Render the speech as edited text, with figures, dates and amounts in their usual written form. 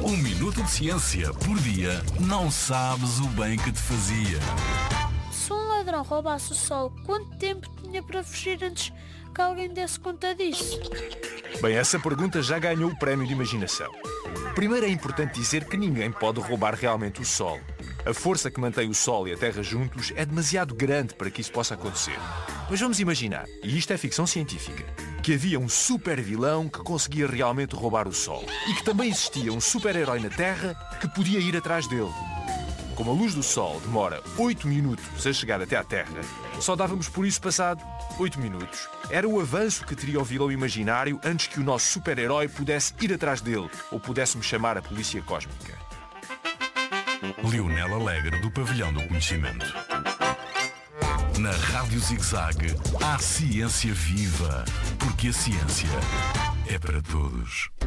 Um minuto de ciência por dia não sabes o bem que te fazia. Se um ladrão roubasse o sol, quanto tempo tinha para fugir antes que alguém desse conta disso? Bem, essa pergunta já ganhou o prémio de imaginação. Primeiro é importante dizer que ninguém pode roubar realmente o Sol. A força que mantém o Sol e a Terra juntos é demasiado grande para que isso possa acontecer. Mas vamos imaginar, e isto é ficção científica, que havia um super vilão que conseguia realmente roubar o Sol. E que também existia um super-herói na Terra que podia ir atrás dele. Como a luz do Sol demora 8 minutos a chegar até à Terra, só dávamos por isso passado 8 minutos. Era o avanço que teria o vilão imaginário antes que o nosso super-herói pudesse ir atrás dele ou pudéssemos chamar a polícia cósmica. Leonel Alegre, do Pavilhão do Conhecimento. Na Rádio Zig-Zag há ciência viva, porque a ciência é para todos.